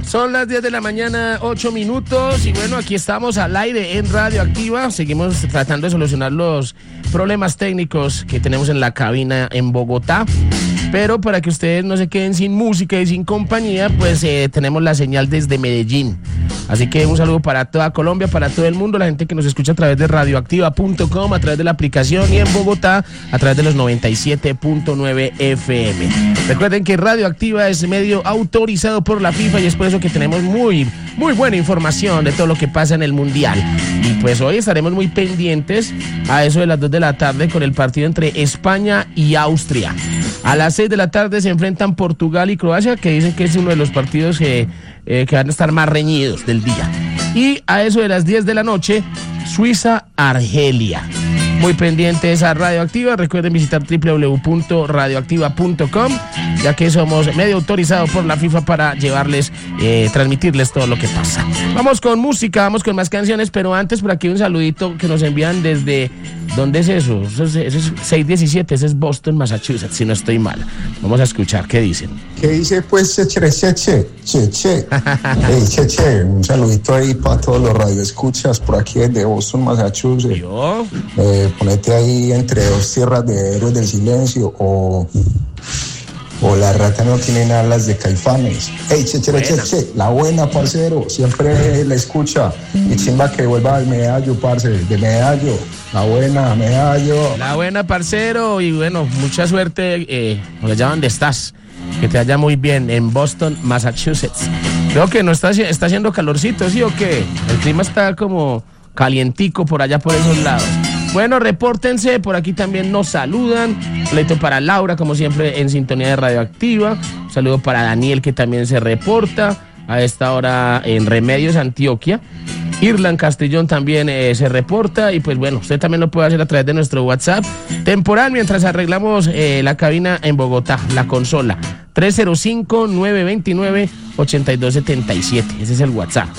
Son las 10 de la mañana, 8 minutos, y bueno, aquí estamos al aire en Radioactiva. Seguimos tratando de solucionar los problemas técnicos que tenemos en la cabina en Bogotá. Pero para que ustedes no se queden sin música y sin compañía, pues tenemos la señal desde Medellín. Así que un saludo para toda Colombia, para todo el mundo, la gente que nos escucha a través de radioactiva.com, a través de la aplicación, y en Bogotá a través de los 97.9 FM. Recuerden que Radioactiva es medio autorizado por la FIFA y es por eso que tenemos muy buena información de todo lo que pasa en el Mundial. Y pues hoy estaremos muy pendientes a eso de las 2 de la tarde con el partido entre España y Austria. A las 6 de la tarde se enfrentan Portugal y Croacia, que dicen que es uno de los partidos que van a estar más reñidos del día. Y a eso de las 10 de la noche, Suiza-Argelia. Muy pendientes a Radioactiva. Recuerden visitar www.radioactiva.com, ya que somos medio autorizados por la FIFA para llevarles, transmitirles todo lo que pasa. Vamos con música, vamos con más canciones, pero antes por aquí un saludito que nos envían desde... ¿Dónde es eso? Eso es 617, ese es Boston, Massachusetts, si no estoy mal. Vamos a escuchar qué dicen. ¿Qué dice pues Cheche? Hey, Cheche, un saludito ahí para todos los radioescuchas por aquí desde Boston, Massachusetts. ¿Yo? Ponete ahí entre dos tierras de Héroes del Silencio o La Rata No Tienen Alas de Caifanes. Hey, Cheche, la buena, parcero, siempre la escucha. Y chimba que vuelva al Medallo, parce, de Medallo. La buena, Medallo. La buena, parcero, y bueno, mucha suerte allá donde estás. Que te vaya muy bien en Boston, Massachusetts. Creo que no está haciendo calorcito, ¿sí o qué? El clima está como calientico por allá por esos lados. Bueno, repórtense, por aquí también nos saludan. Un pleito para Laura, como siempre, en sintonía de Radioactiva. Un saludo para Daniel, que también se reporta a esta hora en Remedios, Antioquia. Irlan Castellón también se reporta, y pues bueno, usted también lo puede hacer a través de nuestro WhatsApp temporal mientras arreglamos la cabina en Bogotá, la consola 305-929-8277, ese es el WhatsApp,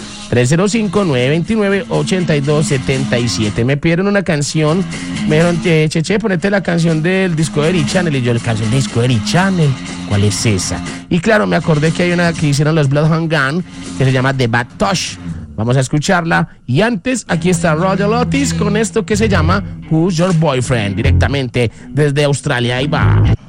305-929-8277. Me pidieron una canción, me dijeron, Cheche, ponete la canción del Discovery Channel, y yo, la canción de Discovery Channel, ¿cuál es esa? Y claro, me acordé que hay una que hicieron los Bloodhound Gang que se llama The Bad Touch. Vamos a escucharla, y antes aquí está Roger Lotis con esto que se llama Who's Your Boyfriend, directamente desde Australia. Ahí va.